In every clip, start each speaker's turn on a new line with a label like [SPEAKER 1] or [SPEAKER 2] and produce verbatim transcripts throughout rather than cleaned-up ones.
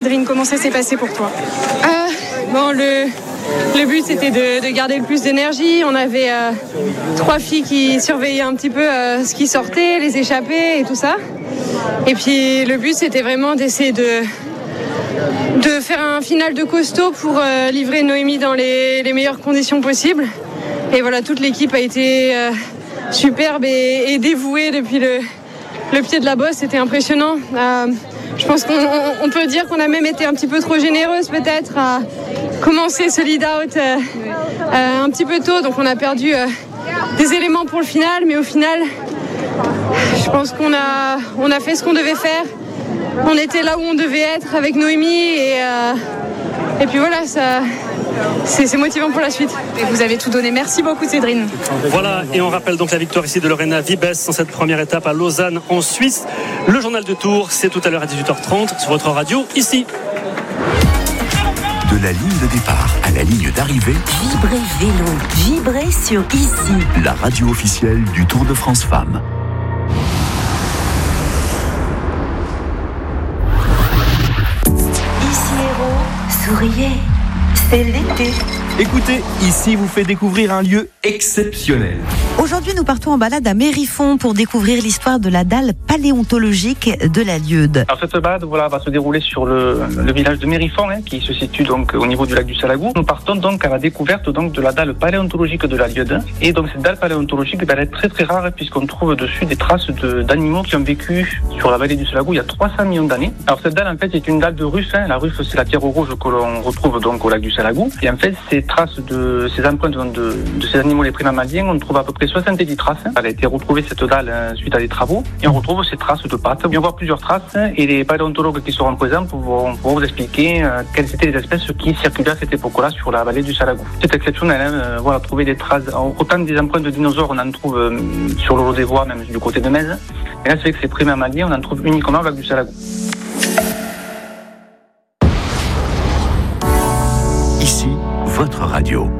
[SPEAKER 1] Cédrine, comment ça s'est passé pour toi ? euh, Bon, le, le but c'était de, de garder le plus d'énergie. On avait euh, trois filles qui surveillaient un petit peu euh, ce qui sortait, les échappées et tout ça. Et puis le but c'était vraiment d'essayer de, de faire un final de costaud pour euh, livrer Noémie dans les, les meilleures conditions possibles. Et voilà, toute l'équipe a été euh, superbe et, et dévouée depuis le, le pied de la bosse. C'était impressionnant. Euh, je pense qu'on on, on peut dire qu'on a même été un petit peu trop généreuse peut-être à commencer ce lead-out euh, euh, un petit peu tôt. Donc on a perdu euh, des éléments pour le final, mais au final, je pense qu'on a, on a fait ce qu'on devait faire. On était là où on devait être avec Noémie et, euh, et puis voilà, ça, c'est, c'est motivant pour la suite. Et vous avez tout donné. Merci beaucoup Cédrine.
[SPEAKER 2] Voilà, et on rappelle donc la victoire ici de Lorena Vibes dans cette première étape à Lausanne en Suisse. Le journal de Tours, c'est tout à l'heure à dix-huit heures trente sur votre radio ici.
[SPEAKER 3] De la ligne de départ à la ligne d'arrivée,
[SPEAKER 4] Vibrez Vélo, vibrez sur Ici,
[SPEAKER 3] la radio officielle du Tour de France Femmes.
[SPEAKER 4] Ici Héros, souriez, c'est l'été.
[SPEAKER 5] Écoutez, Ici vous fait découvrir un lieu exceptionnel.
[SPEAKER 6] Aujourd'hui, nous partons en balade à Mérifond pour découvrir l'histoire de la dalle paléontologique de la Lieude.
[SPEAKER 7] Alors cette balade voilà, va se dérouler sur le, le village de Mérifond, hein, qui se situe donc au niveau du lac du Salagou. Nous partons donc à la découverte donc de la dalle paléontologique de la Lieude. Et donc cette dalle paléontologique, elle est très très rare puisqu'on trouve dessus des traces de, d'animaux qui ont vécu sur la vallée du Salagou il y a trois cents millions d'années. Alors cette dalle en fait est une dalle de ruffe. Hein. La ruffe c'est la pierre rouge que l'on retrouve donc au lac du Salagou. Et en fait ces traces de ces empreintes de, de ces animaux les primamaliens, on trouve à peu près soixante-dix traces. Elle a été retrouvée cette dalle hein, suite à des travaux et on retrouve ces traces de pattes. On va voir plusieurs traces hein, et les paléontologues qui seront présents pourront vous expliquer euh, quelles étaient les espèces qui circulaient à cette époque-là sur la vallée du Salagou. C'est exceptionnel, hein, euh, voilà, trouver des traces. Autant des empreintes de dinosaures, on en trouve euh, sur le lot des voies, même du côté de Metz. Et là, c'est vrai que ces primamaliens, on en trouve uniquement au lac du Salagou.
[SPEAKER 3] Ici, votre radio.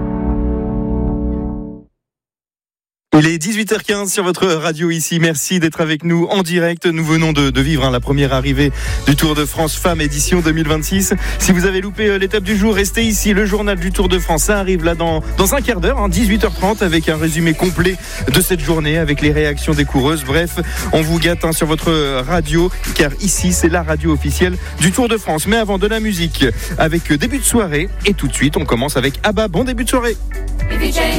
[SPEAKER 5] Il est dix-huit heures quinze sur votre radio ici. Merci d'être avec nous en direct. Nous venons de, de vivre hein, la première arrivée du Tour de France Femmes édition deux mille vingt-six. Si vous avez loupé euh, l'étape du jour, restez ici. Le journal du Tour de France, ça arrive là dans, dans un quart d'heure, hein, dix-huit heures trente, avec un résumé complet de cette journée, avec les réactions des coureuses. Bref, on vous gâte hein, sur votre radio, car ici, c'est la radio officielle du Tour de France. Mais avant de la musique, avec début de soirée. Et tout de suite, on commence avec Abba. Bon début de soirée.